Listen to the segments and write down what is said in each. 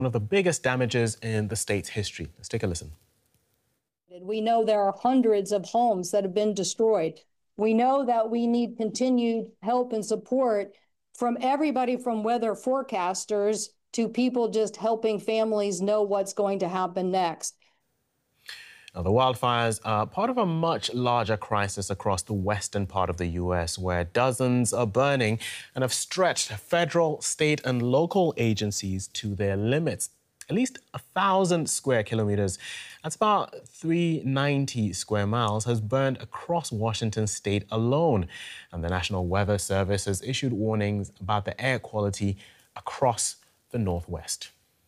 one of the biggest damages in the state's history. Let's take a listen. We know there are hundreds of homes that have been destroyed. We know that we need continued help and support from everybody, from weather forecasters to people just helping families know what's going to happen next. Now, the wildfires are part of a much larger crisis across the western part of the U.S., where dozens are burning and have stretched federal, state and local agencies to their limits. At least 1,000 square kilometers, that's about 390 square miles, has burned across Washington state alone. And the National Weather Service has issued warnings about the air quality across the Northwest.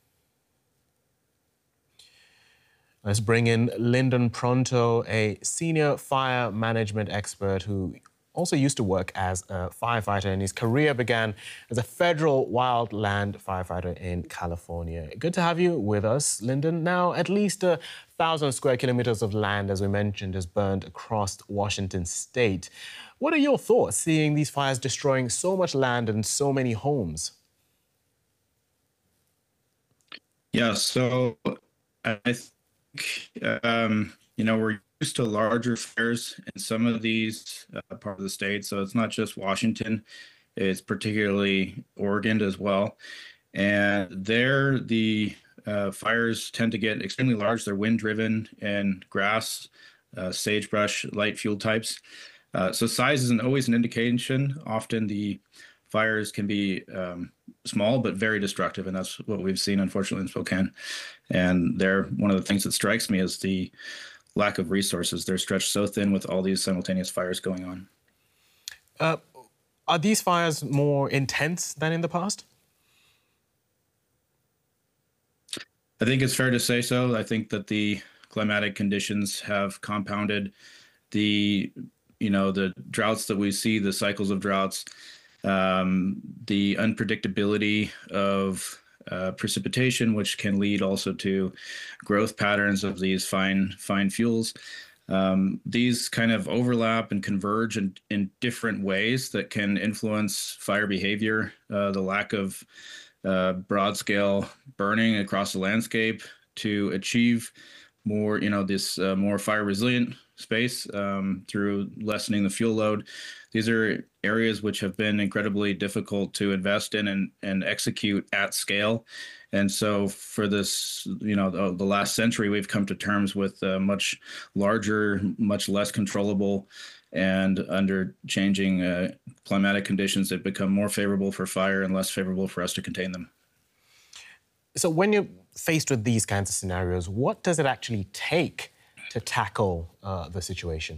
Let's bring in Lyndon Pronto, a senior fire management expert who also used to work as a firefighter, and his career began as a federal wildland firefighter in California. Good to have you with us, Lyndon. Now, at least 1,000 square kilometers of land, as we mentioned, has burned across Washington state. What are your thoughts seeing these fires destroying so much land and so many homes? Yeah, so I think, we're used to larger fires in some of these part of the state. So it's not just Washington, it's particularly Oregon as well. And there, the fires tend to get extremely large. They're wind-driven and grass, sagebrush, light fuel types. So size isn't always an indication. Often the fires can be small but very destructive, and that's what we've seen, unfortunately, in Spokane. And one of the things that strikes me is the lack of resources. They're stretched so thin with all these simultaneous fires going on. Are these fires more intense than in the past? I think it's fair to say so. I think that the climatic conditions have compounded the droughts that we see, the cycles of droughts, the unpredictability of precipitation, which can lead also to growth patterns of these fine fuels. These kind of overlap and converge in different ways that can influence fire behavior. The lack of broad scale burning across the landscape to achieve more, this more fire resilient space through lessening the fuel load. These are areas which have been incredibly difficult to invest in and execute at scale. And so for this, the last century, we've come to terms with much larger, much less controllable, and under changing climatic conditions that become more favorable for fire and less favorable for us to contain them. So when you're faced with these kinds of scenarios, what does it actually take to tackle the situation?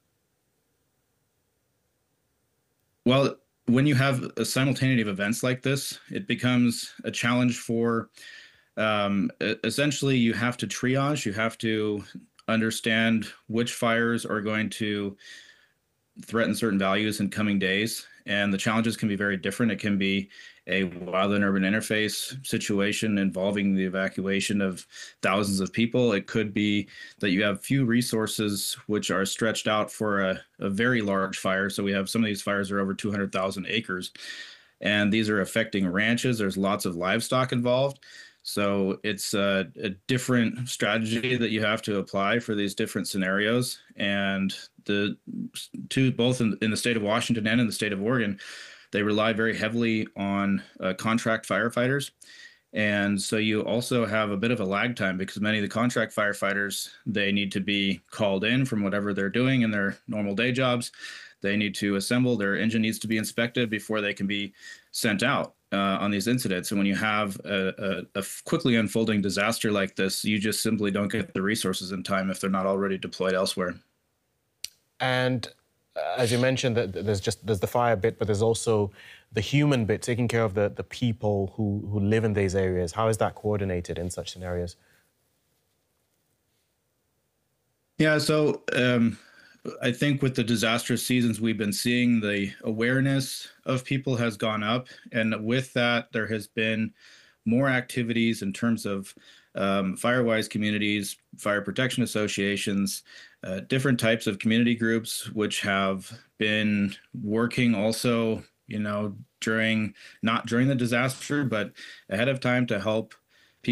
Well, when you have a simultaneity of events like this, it becomes a challenge for, essentially, you have to triage, you have to understand which fires are going to threaten certain values in coming days. And the challenges can be very different. It can be a wildland urban interface situation involving the evacuation of thousands of people. It could be that you have few resources which are stretched out for a very large fire. So we have some of these fires are over 200,000 acres, and these are affecting ranches. There's lots of livestock involved. So it's a different strategy that you have to apply for these different scenarios. And both in the state of Washington and in the state of Oregon, they rely very heavily on contract firefighters. And so you also have a bit of a lag time because many of the contract firefighters, they need to be called in from whatever they're doing in their normal day jobs. They need to assemble, their engine needs to be inspected before they can be sent out on these incidents. And when you have a quickly unfolding disaster like this, you just simply don't get the resources in time if they're not already deployed elsewhere. And as you mentioned, that there's the fire bit, but there's also the human bit, taking care of the people who live in these areas. How is that coordinated in such scenarios? Yeah, so I think with the disastrous seasons we've been seeing, the awareness of people has gone up. And with that, there has been more activities in terms of Firewise communities, fire protection associations, different types of community groups, which have been working also, not during the disaster, but ahead of time to help